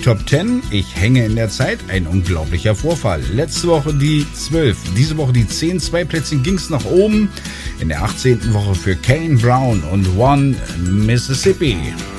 Top 10. Ich hänge in der Zeit. Ein unglaublicher Vorfall. Letzte Woche die 12. Diese Woche die 10. 2 Plätzchen ging es nach oben. In der 18. Woche für Kane Brown und One Mississippi.